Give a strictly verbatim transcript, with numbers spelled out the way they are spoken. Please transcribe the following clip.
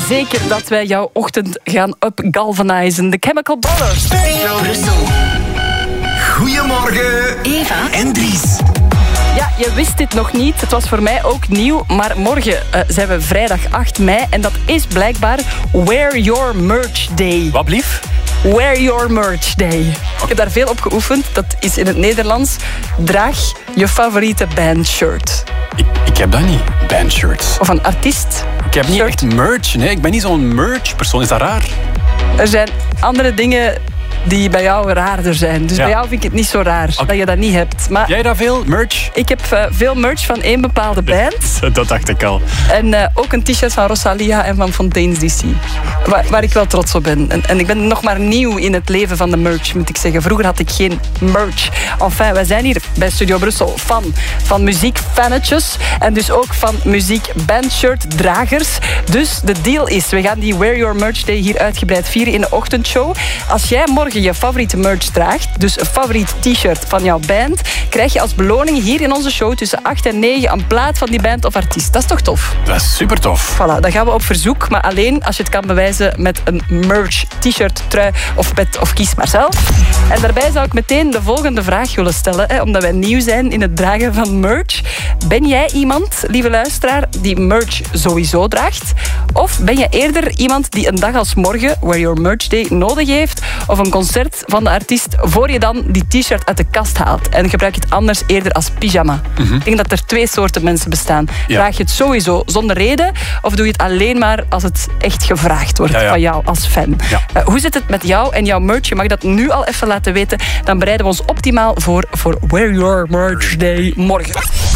zeker dat wij jouw ochtend gaan upgalvanizen. De Chemical Brothers. Studio Brussel. Goedemorgen, Eva en Dries. Ja, je wist dit nog niet. Het was voor mij ook nieuw. Maar morgen uh, zijn we vrijdag acht mei. En dat is blijkbaar Wear Your Merch Day. Wat blief? Wear Your Merch Day. Ik heb daar veel op geoefend. Dat is in het Nederlands. Draag je favoriete bandshirt. Ik, ik heb dat niet, bandshirts. Of een artiest. Ik heb niet shirt. echt merch. Nee, ik ben niet zo'n merch-persoon. Is dat raar? Er zijn andere dingen die bij jou raarder zijn. Dus ja. bij jou vind ik het niet zo raar okay. dat je dat niet hebt. Maar jij daar veel merch? Ik heb uh, veel merch van één bepaalde band. Dat dacht ik al. En uh, ook een t-shirt van Rosalia en van Fontaine's D C. Waar, waar ik wel trots op ben. En, en ik ben nog maar nieuw in het leven van de merch, moet ik zeggen. Vroeger had ik geen merch. Enfin, wij zijn hier bij Studio Brussel fan van muziekfannetjes. En dus ook van muziek-bandshirt-dragers. Dus de deal is, we gaan die Wear Your Merch Day hier uitgebreid vieren in de ochtendshow. Als jij morgen je favoriete merch draagt, dus een favoriet t-shirt van jouw band, krijg je als beloning hier in onze show tussen acht en negen een plaat van die band of artiest. Dat is toch tof? Dat is super tof. Voilà, dan gaan we op verzoek, maar alleen als je het kan bewijzen met een merch, t-shirt, trui of pet of kies maar zelf. En daarbij zou ik meteen de volgende vraag willen stellen, hè, omdat wij nieuw zijn in het dragen van merch. Ben jij iemand, lieve luisteraar, die merch sowieso draagt? Of ben je eerder iemand die een dag als morgen, Wear Your Merch Day, nodig heeft, of een concert van de artiest, voor je dan die t-shirt uit de kast haalt en gebruik je het anders eerder als pyjama? Mm-hmm. Ik denk dat er twee soorten mensen bestaan. Ja. Draag je het sowieso zonder reden, of doe je het alleen maar als het echt gevraagd wordt ja, ja. van jou als fan? Ja. Uh, hoe zit het met jou en jouw merch? Je mag dat nu al even laten weten. Dan bereiden we ons optimaal voor voor Wear Your Merch Day morgen.